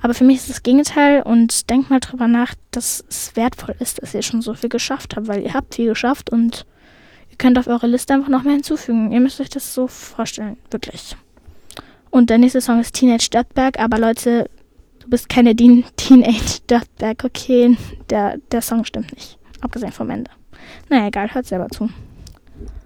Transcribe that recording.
Aber für mich ist das Gegenteil und denkt mal drüber nach, dass es wertvoll ist, dass ihr schon so viel geschafft habt, weil ihr habt viel geschafft und ihr könnt auf eure Liste einfach noch mehr hinzufügen. Ihr müsst euch das so vorstellen, wirklich. Und der nächste Song ist Teenage Dirtbag, aber Leute, du bist keine Teenage Dirtbag, okay? Der Song stimmt nicht, abgesehen vom Ende. Naja, egal, hört selber zu.